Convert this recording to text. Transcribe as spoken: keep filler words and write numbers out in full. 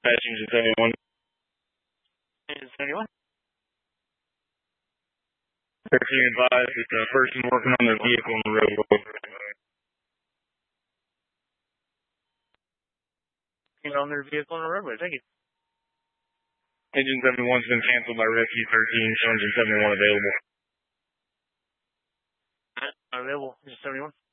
Engine seventy-one. Engine seventy-one. thirteen advised, it's a person working on their vehicle on the roadway. On their vehicle on the roadway, thank you. Engine seventy-one's been canceled by Rescue thirteen, so Engine seventy-one available. Available, Engine seventy-one.